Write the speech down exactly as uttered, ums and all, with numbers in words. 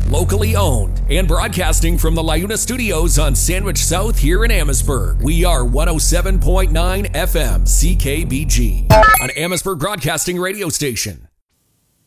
locally owned, and broadcasting from the LiUNA Studios on Sandwich South here in Amherstburg. We are one oh seven point nine F M C K B G, an Amherstburg broadcasting radio station.